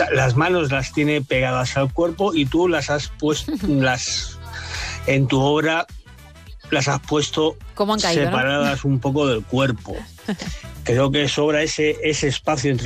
sea, las manos las tiene pegadas al cuerpo y tú las has puesto, en tu obra las has puesto ¿Cómo han caído, separadas, ¿no? Un poco del cuerpo. Creo que sobra ese espacio entre